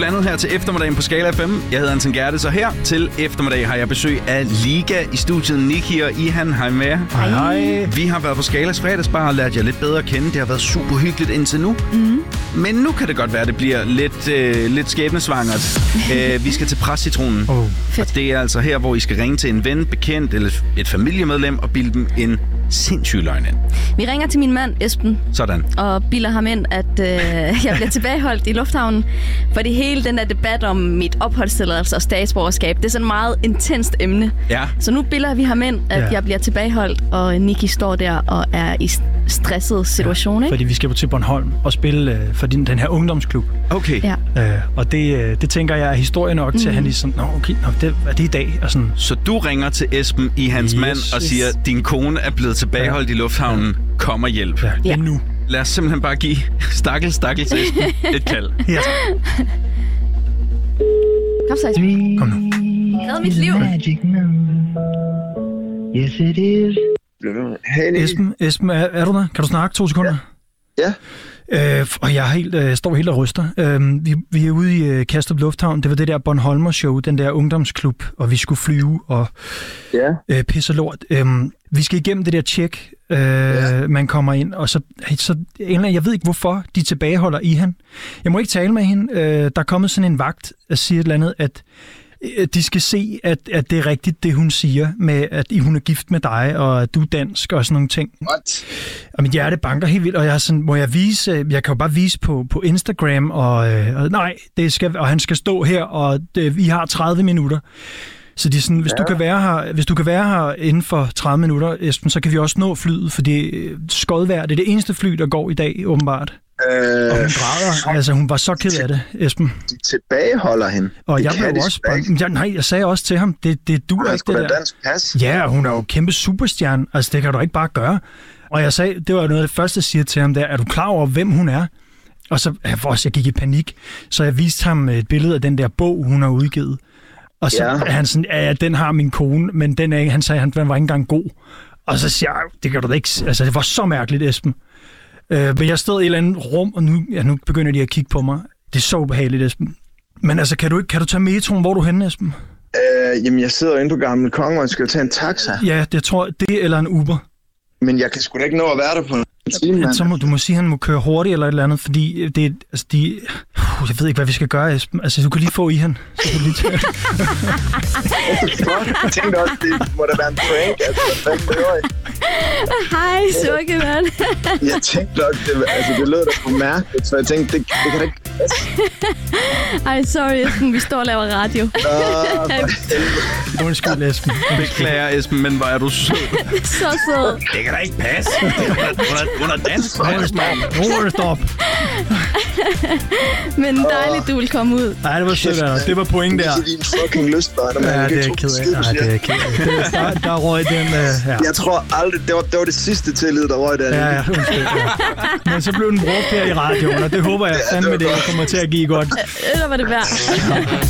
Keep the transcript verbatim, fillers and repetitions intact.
landet her til eftermiddagen på Skala F M. Jeg hedder Anton Gerdes, og her til eftermiddag har jeg besøg af Liga i studiet. Nikki og Ihan, hej med. Hej, hej. Vi har været på Skalas fredagsbar og lært jer lidt bedre at kende. Det har været super hyggeligt indtil nu. Mm. Men nu kan det godt være, at det bliver lidt, øh, lidt skæbnesvangert. øh, vi skal til Prescitronen. Oh. Og det er altså her, hvor I skal ringe til en ven, bekendt eller et familiemedlem og bilde dem en sindssyg løgn ind. Vi ringer til min mand, Esben. Sådan. Og bilder ham ind, at øh, jeg bliver tilbageholdt i lufthavnen. Fordi hele den der debat om mit opholdstilladelse og statsborgerskab, det er sådan et meget intenst emne. Ja. Så nu bilder vi ham ind, at ja. jeg bliver tilbageholdt, og Nikki står der og er i stresset situation, ja, ikke? Fordi vi skal på til Bornholm og spille øh, for din, den her ungdomsklub. Okay. Ja. Øh, og det, øh, det tænker jeg er historie nok til, mm. at han ligesom, nå okay, nå, det, er det i dag? Og sådan. Så du ringer til Esben i hans yes. mand og siger, din kone er blevet tilbageholdt ja. i lufthavnen. Ja. Kom og hjælp. Ja, det er ja. nu. Lad os simpelthen bare give stakkels, stakkels Esben et kald. Ja. Kom så, Esben. Kom nu. Red mit liv. Yes, it is. Hey, Esben, Esben er, er du der? Kan du snakke to sekunder? Ja. Øh, og jeg er helt, øh, står helt og ryster. Øh, vi, vi er ude i øh, Kastrup Lufthavn. Det var det der Bornholmer-show, den der ungdomsklub, og vi skulle flyve og ja. øh, pisse lort. Øh, vi skal igennem det der tjek, øh, ja. man kommer ind, og så, så jeg ved ikke hvorfor, de tilbageholder i han. Jeg må ikke tale med hende. Øh, der er kommet sådan en vagt, der siger et eller andet, at de skal se, at, at det er rigtigt, det hun siger, med at hun er gift med dig, og at du er dansk, og sådan nogle ting. What? Og mit hjerte banker helt vildt, og jeg er sådan, må jeg vise, jeg kan jo bare vise på, på Instagram, og, og nej, det skal, og han skal stå her, og det, vi har tredive minutter. Så de er sådan, hvis, ja. du kan være her, hvis du kan være her inden for tredive minutter, Esben, så kan vi også nå flyet, fordi skodvejr, det er det eneste fly, der går i dag, åbenbart. Øh, og hun græder. Altså, hun var så ked af det, Esben. De tilbageholder hende. Og det jeg blev også bare, ja, nej, jeg sagde også til ham, det, det du er ikke det der. Dansk pas. Ja, hun er jo kæmpe superstjerne. Altså, det kan du ikke bare gøre. Og jeg sagde, det var noget af det første, jeg siger til ham der, er du klar over, hvem hun er? Og så, også, jeg gik i panik, så jeg viste ham et billede af den der bog, hun har udgivet. Og så ja. er han sådan, ja, den har min kone, men den er, han sagde, den var ikke engang god. Og så siger jeg, det kan du da ikke. Altså, det var så mærkeligt, Esben. Øh, men jeg stod i et eller andet rum, og nu, ja, nu begynder de at kigge på mig. Det er så ubehageligt, Esben. Men altså, kan du ikke kan du tage metroen? Hvor er du henne, Esben? Øh, jamen, jeg sidder inde på Gamle Konge, og skal tage en taxa. Ja, det tror jeg, det eller en Uber. Men jeg kan sgu da ikke nå at være der på en time, ja, så må, du må sige, at han må køre hurtigt eller et eller andet, fordi det altså, de... Uh, jeg ved ikke, hvad vi skal gøre, Esben. Altså, du kan lige få i han. Så kan du lige tage. Jeg tænkte også, det må da være en prank. Altså, hvad fanden laver I? Hej, sukke, mand. Jeg tænkte nok, det, altså, det lød da på mærkeligt, så jeg tænkte, det, det kan da ikke passe. Ej, sorry, Esben. Vi står og laver radio. Uh, Undskyld, Esben. Beklager, Esben, men hvor er du sød. Så sød. Det kan da ikke passe. Hun er dansk. Nu er det stop. Men dejligt, du vil komme ud. Nej, det var sødt, altså. Det var point der. Det er din fucking lystbarn, man. Ja, det er jeg ked af. Nej, det er jeg ked af. Der, der røg den... Uh, ja. Jeg tror aldrig... Det var, det var det sidste tillid, der røg den. Ja, ja, undskyld. Ja. Men så blev den brugt her i radioen, og det håber jeg fandme, det kommer til at give godt. Eller var det værd.